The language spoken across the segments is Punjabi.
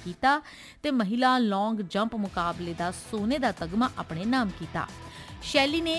ਕੀਤਾ ਤੇ ਮਹਿਲਾ ਲੌਂਗ ਜੰਪ ਮੁਕਾਬਲੇ ਦਾ ਸੋਨੇ ਦਾ ਤਗਮਾ ਆਪਣੇ ਨਾਮ ਕੀਤਾ। ਸ਼ੈਲੀ ਨੇ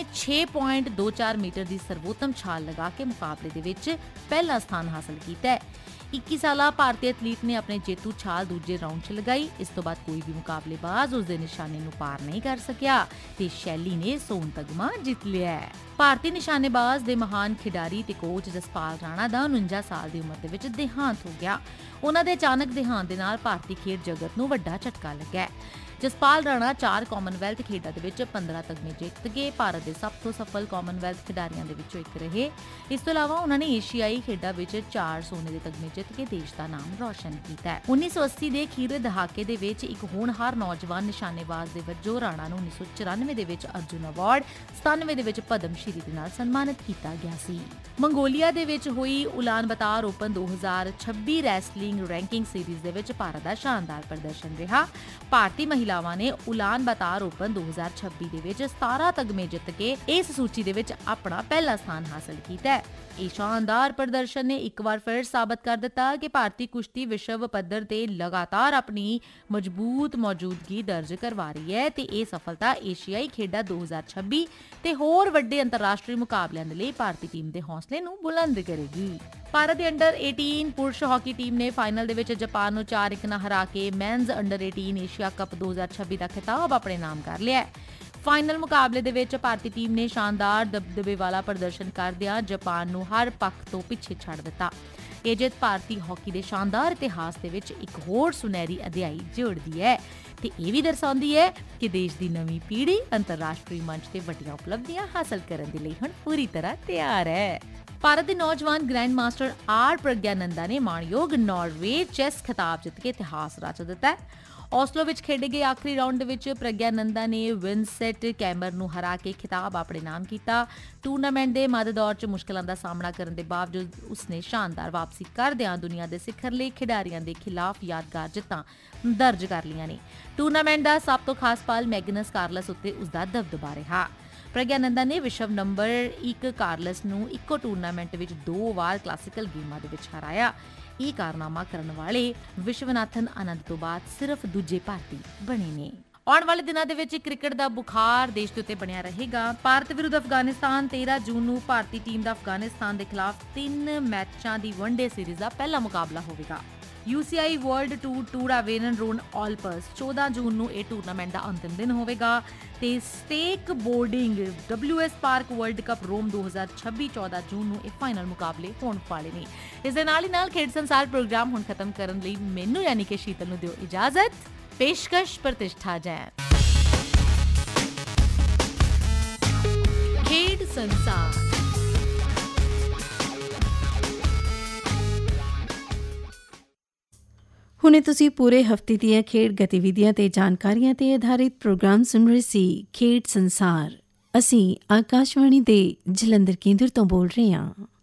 6.24 ਮੀਟਰ ਦੀ ਸਰਵੋਤਮ ਛਾਲ ਲਗਾ ਕੇ ਮੁਕਾਬਲੇ ਦੇ ਵਿੱਚ ਪਹਿਲਾ ਸਥਾਨ ਹਾਸਲ ਕੀਤਾ ਹੈ। 21 ਸਾਲਾ ਭਾਰਤੀ ਐਥਲੀਟ ਨੇ ਆਪਣੇ ਜੇਤੂ ਛਾਲ ਦੂਜੇ ਰਾਊਂਡ 'ਚ ਲਗਾਈ। ਇਸ ਤੋਂ ਬਾਅਦ ਕੋਈ ਵੀ ਮੁਕਾਬਲੇਬਾਜ਼ ਉਸ ਦੇ ਨਿਸ਼ਾਨੇ ਨੂੰ ਪਾਰ ਨਹੀਂ ਕਰ ਸਕਿਆ ਤੇ ਸ਼ੈਲੀ ਨੇ ਸੋਨ ਤਗਮਾ ਜਿੱਤ ਲਿਆ। ਭਾਰਤੀ ਨਿਸ਼ਾਨੇਬਾਜ਼ ਦੇ ਮਹਾਨ ਖਿਡਾਰੀ ਤੇ ਕੋਚ ਜਸਪਾਲ ਰਾਣਾ ਦਾ 49 ਸਾਲ ਦੀ ਉਮਰ ਦੇ ਵਿੱਚ ਦੇਹਾਂਤ ਹੋ ਗਿਆ। ਉਹਨਾਂ ਦੇ ਅਚਾਨਕ ਦੇਹਾਂਤ ਦੇ ਨਾਲ ਭਾਰਤੀ ਖੇਡ ਜਗਤ ਨੂੰ ਵੱਡਾ ਝਟਕਾ ਲੱਗਾ। ਜਸਪਾਲ ਰਾਣਾ 4 ਕਾਮਨਵੈਲਥ ਖੇਡਾਂ ਦੇ ਵਿੱਚ 15 ਤਗਮੇ ਜਿੱਤ ਕੇ ਭਾਰਤ ਦੇ ਸਭ ਤੋਂ ਸਫਲ ਕਾਮਨਵੈਲਥ ਖਿਡਾਰੀਆਂ ਦੇ ਵਿੱਚੋਂ ਇੱਕ ਰਹੇ। ਇਸ ਤੋਂ ਇਲਾਵਾ ਉਹਨਾਂ ਨੇ ਏਸ਼ੀਆਈ ਖੇਡਾਂ ਵਿੱਚ 4 ਸੋਨੇ ਦੇ ਤਗਮੇ ਜਿੱਤ ਕੇ ਦੇਸ਼ ਦਾ ਨਾਮ ਰੌਸ਼ਨ ਕੀਤਾ। 1980 ਦੇ ਅਖੀਰਲੇ ਦਹਾਕੇ ਦੇ ਵਿੱਚ ਇੱਕ ਹੋਣਹਾਰ ਨੌਜਵਾਨ ਨਿਸ਼ਾਨੇਬਾਜ਼ ਦੇ ਵਜੋਂ ਰਾਣਾ ਨੂੰ 1994 ਦੇ ਵਿੱਚ ਅਰਜੁਨ ਅਵਾਰਡ, 97 ਦੇ ਵਿੱਚ ਪਦਮ ਸ਼੍ਰੀ ਦੇ ਨਾਲ ਸਨਮਾਨਿਤ ਕੀਤਾ ਗਿਆ ਸੀ। ਮੰਗੋਲੀਆ ਦੇ ਵਿੱਚ ਹੋਈ ਉਲਾਨ ਬਾਤਾਰ ਓਪਨ 2026 ਰੈਸਲਿੰਗ ਰੈਂਕਿੰਗ ਸੀਰੀਜ਼ ਦੇ ਵਿੱਚ ਭਾਰਤ ਦਾ ਸ਼ਾਨਦਾਰ ਪ੍ਰਦਰਸ਼ਨ ਰਿਹਾ। ਭਾਰਤੀ ਮਹਿਲਾਵਾਂ ਨੇ ਉਲਾਨ ਬਾਤਾਰ ਓਪਨ 2026 ਦੇ ਵਿੱਚ 17 ਤਗਮੇ ਜਿੱਤ ਕੇ ਇਸ ਸੂਚੀ ਦੇ ਵਿੱਚ ਆਪਣਾ ਪਹਿਲਾ ਸਥਾਨ ਹਾਸਲ ਕੀਤਾ। ਇਹ ਸ਼ਾਨਦਾਰ ਪ੍ਰਦਰਸ਼ਨ ਨੇ ਇੱਕ ਵਾਰ ਫਿਰ ਸਾਬਤ ਕਰ ਦਿੱਤਾ ਕਿ ਭਾਰਤੀ ਕੁਸ਼ਤੀ ਵਿਸ਼ਵ ਪੱਧਰ ਤੇ ਲਗਾਤਾਰ ਆਪਣੀ ਮਜ਼ਬੂਤ ਮੌਜੂਦਗੀ ਦਰਜ ਕਰਵਾ ਰਹੀ ਹੈ ਤੇ ਇਹ ਸਫਲਤਾ ਏਸ਼ੀਆਈ ਖੇਡਾਂ 2026 ਤੇ ਹੋਰ ਵੱਡੇ ਅੰਤਰਰਾਸ਼ਟਰੀ ਮੁਕਾਬਲਿਆਂ ਦੇ ਲਈ ਭਾਰਤੀ ਟੀਮ ਦੇ ਹੌਸਲੇ ਨੂੰ ਬੁਲੰਦ ਕਰੇਗੀ। ਭਾਰਤ ਦੀ ਅੰਡਰ 18 ਪੁਰਸ਼ ਹਾਕੀ ਟੀਮ ਨੇ ਫਾਈਨਲ ਦੇ ਵਿੱਚ ਜਾਪਾਨ ਨੂੰ 4-1 ਨਾਲ ਹਰਾ ਕੇ ਮੈਨਜ਼ ਅੰਡਰ 18 ਏਸ਼ੀਆ ਕੱਪ 2026 ਦਾ ਖਿਤਾਬ ਆਪਣੇ ਨਾਮ ਕਰ ਲਿਆ ਹੈ। ਫਾਈਨਲ ਮੁਕਾਬਲੇ ਦੇ ਵਿੱਚ ਭਾਰਤੀ ਟੀਮ ਨੇ ਸ਼ਾਨਦਾਰ ਦਬਦਬੇ ਵਾਲਾ ਪ੍ਰਦਰਸ਼ਨ ਕਰਦਿਆਂ ਜਾਪਾਨ ਨੂੰ ਹਰ ਪੱਖ ਤੋਂ ਪਿੱਛੇ ਛੱਡ ਦਿੱਤਾ। ਇਹ ਜਿੱਤ ਭਾਰਤੀ ਹਾਕੀ ਦੇ ਸ਼ਾਨਦਾਰ ਇਤਿਹਾਸ ਦੇ ਵਿੱਚ ਇੱਕ ਹੋਰ ਸੁਨਹਿਰੀ ਅਧਿਆਇ ਜੋੜਦੀ ਹੈ ਤੇ ਇਹ ਵੀ ਦਰਸਾਉਂਦੀ ਹੈ ਕਿ ਦੇਸ਼ ਦੀ ਨਵੀਂ ਪੀੜ੍ਹੀ ਅੰਤਰਰਾਸ਼ਟਰੀ ਮੰਚ ਤੇ ਵੱਡੀਆਂ ਉਪਲਬਧੀਆਂ ਹਾਸਲ ਕਰਨ ਦੇ ਲਈ ਹੁਣ ਪੂਰੀ ਤਰ੍ਹਾਂ ਤਿਆਰ ਹੈ। ਭਾਰਤ ਦੇ ਨੌਜਵਾਨ ਗ੍ਰੈਂਡ ਮਾਸਟਰ ਆਰ ਪ੍ਰਗਿਆਨੰਦਾ ਨੇ ਮਾਣਯੋਗ ਨਾਰਵੇ ਚੈਸ ਖਿਤਾਬ ਜਿੱਤ ਕੇ ਇਤਿਹਾਸ ਰਚ ਦਿੱਤਾ ਹੈ। ਔਸਲੋ ਵਿੱਚ ਖੇਡੇ ਗਏ ਆਖਰੀ ਰਾਊਂਡ ਦੇ ਵਿੱਚ ਪ੍ਰਗਿਆਨੰਦਾ ਨੇ ਵਿਨਸੈਂਟ ਕੈਮਰ ਨੂੰ ਹਰਾ ਕੇ ਖਿਤਾਬ ਆਪਣੇ ਨਾਮ ਕੀਤਾ। ਟੂਰਨਾਮੈਂਟ ਦੇ ਮੱਧ ਦੌਰ 'ਚ ਮੁਸ਼ਕਲਾਂ ਦਾ ਸਾਹਮਣਾ ਕਰਨ ਦੇ ਬਾਵਜੂਦ ਉਸਨੇ ਸ਼ਾਨਦਾਰ ਵਾਪਸੀ ਕਰਦਿਆਂ ਦੁਨੀਆ ਦੇ ਸਿਖਰਲੇ ਖਿਡਾਰੀਆਂ ਦੇ ਖਿਲਾਫ ਯਾਦਗਾਰ ਜਿੱਤਾਂ ਦਰਜ ਕਰ ਲਈਆਂ ਨੇ। ਟੂਰਨਾਮੈਂਟ ਦਾ ਸਭ ਤੋਂ ਖਾਸ ਪਲ ਮੈਗਨਸ ਕਾਰਲਸ ਉੱਤੇ ਉਸਦਾ ਦਬਦਬਾ ਰਿਹਾ। ਪ੍ਰਗਿਆਨੰਦਾ ਨੇ ਵਿਸ਼ਵ ਨੰਬਰ 1 ਕਾਰਲਸ ਨੂੰ ਇੱਕੋ ਟੂਰਨਾਮੈਂਟ ਵਿੱਚ 2 ਵਾਰ ਕਲਾਸੀਕਲ ਗੇਮਾਂ ਦੇ ਵਿੱਚ ਹਰਾਇਆ। ਇਹ ਕਾਰਨਾਮਾ ਕਰਨ ਵਾਲੇ ਵਿਸ਼ਵਨਾਥਨ ਆਨੰਦ ਤੋਂ ਬਾਅਦ ਸਿਰਫ ਦੂਜੇ ਭਾਰਤੀ ਬਣੇ ਨੇ। ਆਉਣ ਵਾਲੇ ਦਿਨਾਂ ਦੇ ਵਿੱਚ ਕ੍ਰਿਕਟ ਦਾ ਬੁਖਾਰ ਦੇਸ਼ ਦੇ ਉੱਤੇ ਬਣਿਆ ਰਹੇਗਾ। ਭਾਰਤ ਵਿਰੁੱਧ ਅਫਗਾਨਿਸਤਾਨ 13 ਜੂਨ ਨੂੰ ਭਾਰਤੀ ਟੀਮ ਦਾ ਅਫਗਾਨਿਸਤਾਨ ਦੇ ਖਿਲਾਫ 3 ਮੈਚਾਂ ਦੀ ਵਨਡੇ ਸੀਰੀਜ਼ ਦਾ ਪਹਿਲਾ ਮੁਕਾਬਲਾ ਹੋਵੇਗਾ। UCI world tour ਅਵੇਨਨ Rowan Alps 14 ਜੂਨ ਨੂੰ ਇਹ ਟੂਰਨਾਮੈਂਟ ਦਾ ਅੰਤਿਮ ਦਿਨ ਹੋਵੇਗਾ ਤੇ stake boarding WS park world cup ਰੋਮ 2026 14 ਜੂਨ ਨੂੰ ਇਹ ਫਾਈਨਲ ਮੁਕਾਬਲੇ ਹੋਣ ਵਾਲੇ ਨੇ। ਇਸ ਦੇ ਨਾਲ ਹੀ ਨਾਲ ਖੇਡ ਸੰਸਾਰ ਪ੍ਰੋਗਰਾਮ ਹੁਣ ਖਤਮ ਕਰਨ ਲਈ ਮੈਨੂੰ ਯਾਨੀ ਕਿ ਸ਼ੀਤਲ ਨੂੰ ਦਿਓ ਇਜਾਜ਼ਤ। ਪੇਸ਼ਕਸ਼ ਪ੍ਰਤਿਸ਼ਠਾ ਜੈਨ। ਖੇਡ ਸੰਸਾਰ। ਹੁਣੇ ਤੁਸੀਂ ਪੂਰੇ ਹਫ਼ਤੇ ਦੀਆਂ ਖੇਡ ਗਤੀਵਿਧੀਆਂ ਤੇ ਜਾਣਕਾਰੀਆਂ ਤੇ ਆਧਾਰਿਤ ਪ੍ਰੋਗਰਾਮ ਸੁਣ ਰਹੇ ਸੀ ਖੇਡ ਸੰਸਾਰ। ਅਸੀਂ ਆਕਾਸ਼ਵਾਣੀ ਦੇ ਜਲੰਧਰ ਕੇਂਦਰ ਤੋਂ ਬੋਲ ਰਹੇ ਹਾਂ।